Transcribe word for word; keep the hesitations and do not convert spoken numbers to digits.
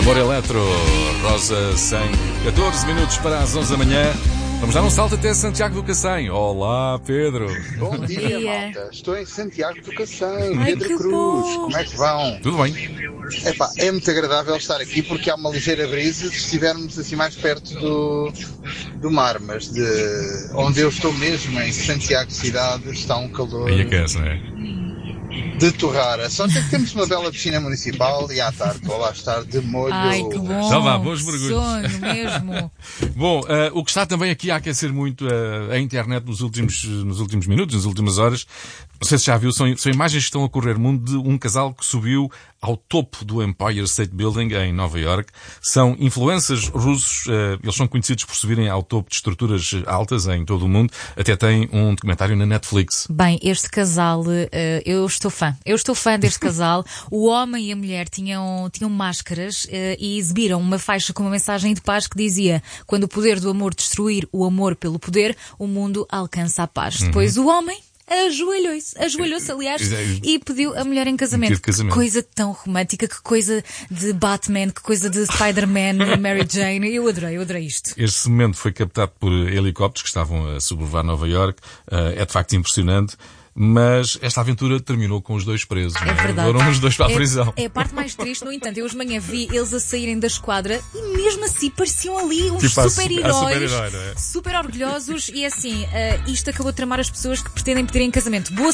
Amor Eletro, Rosa Sangue. catorze minutos para as onze da manhã. Vamos dar um salto até Santiago do Cacém. Olá, Pedro. Bom dia, dia. malta. Estou em Santiago do Cacém, Ai, Pedro que Cruz. bom. Como é que vão? Tudo bem? Epá, é muito agradável estar aqui porque há uma ligeira brisa se estivermos assim mais perto do, do mar, mas de onde eu estou mesmo, em Santiago cidade, está um calor Aí aquece, não é? de torrar. Só que temos uma bela piscina municipal e à tarde vou lá estar de molho. Ai, que bom. Já vá, bons mergulhos. Sonho mesmo. Bom, uh, o que está também aqui a aquecer muito uh, a internet nos últimos, nos últimos minutos, nas últimas horas, não sei se já viu, são, são imagens que estão a correr mundo de um casal que subiu ao topo do Empire State Building em Nova York. São influencers russos, uh, eles são conhecidos por subirem ao topo de estruturas altas em todo o mundo. Até tem um documentário na Netflix. Bem, este casal, uh, eu estou fã. Eu estou fã deste casal. O homem e a mulher tinham, tinham máscaras uh, e exibiram uma faixa com uma mensagem de paz que dizia: quando o poder do amor destruir o amor pelo poder, o mundo alcança a paz. Uhum. Depois o homem ajoelhou-se, ajoelhou-se aliás, e pediu a mulher em casamento. casamento. Que coisa tão romântica, que coisa de Batman, que coisa de Spider-Man e Mary Jane. Eu adorei, eu adorei isto. Este momento foi captado por helicópteros que estavam a sobrevoar Nova York. É de facto impressionante. Mas esta aventura terminou com os dois presos. É verdade. Foram os dois para a é, prisão. É a parte mais triste, no entanto. Eu hoje de manhã vi eles a saírem da esquadra e mesmo assim pareciam ali uns tipo super-heróis. Super, é? Super orgulhosos. E assim, uh, isto acabou de tramar as pessoas que pretendem pedir em casamento. Boa